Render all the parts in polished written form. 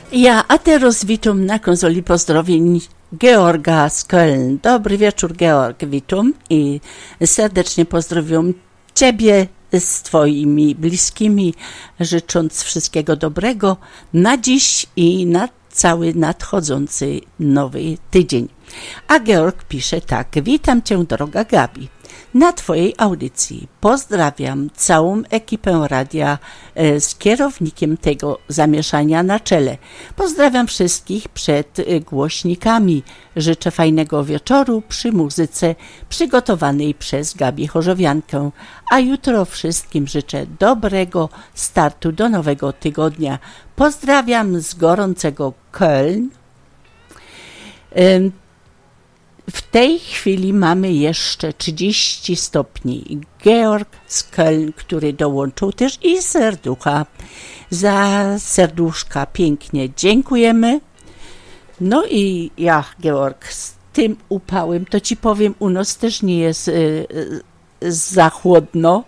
Ja, a teraz witam na konsoli pozdrowień Georga z Köln. Dobry wieczór, Georg, witam i serdecznie pozdrawiam Ciebie z Twoimi bliskimi, życząc wszystkiego dobrego na dziś i na cały nadchodzący nowy tydzień. A Georg pisze tak: witam Cię, droga Gabi, na Twojej audycji. Pozdrawiam całą ekipę radia z kierownikiem tego zamieszania na czele. Pozdrawiam wszystkich przed głośnikami. Życzę fajnego wieczoru przy muzyce przygotowanej przez Gabię Chorzowiankę. A jutro wszystkim życzę dobrego startu do nowego tygodnia. Pozdrawiam z gorącego Köln. W tej chwili mamy jeszcze 30 stopni. Georg z Köln, który dołączył też i serducha. Za serduszka pięknie dziękujemy. No i ja, Georg, z tym upałem, to Ci powiem, u nas też nie jest za chłodno.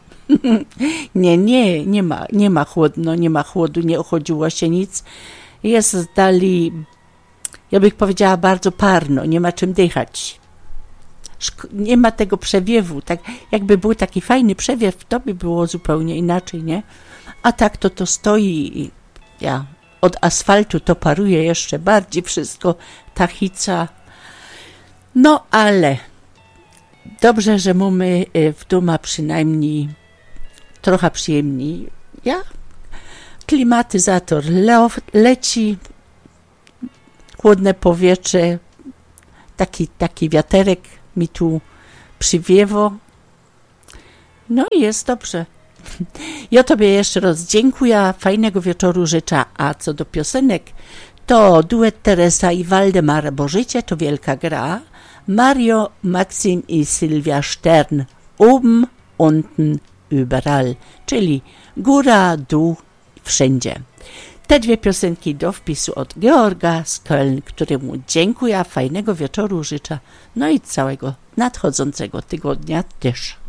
Nie ma chłodno, nie ma chłodu, nie ochodziło się nic. Jest dali, ja bych powiedziała, bardzo parno, nie ma czym dychać. Nie ma tego przewiewu, tak jakby był taki fajny przewiew, to by było zupełnie inaczej, nie? A tak to stoi i od asfaltu to paruje jeszcze bardziej wszystko, tachica. No ale dobrze, że mamy w domu przynajmniej trochę przyjemniej. Klimatyzator leci, chłodne powietrze, taki wiaterek mi tu przywiewo. No i jest dobrze. Ja Tobie jeszcze raz dziękuję, fajnego wieczoru życzę. A co do piosenek, to duet Teresa i Waldemar, bo życie to wielka gra. Mario, Maxim i Sylwia Stern. Oben, unten, überall. Czyli góra, dół, wszędzie. Te dwie piosenki do wpisu od Georga z Köln, któremu dziękuję, fajnego wieczoru życzę, no i całego nadchodzącego tygodnia też.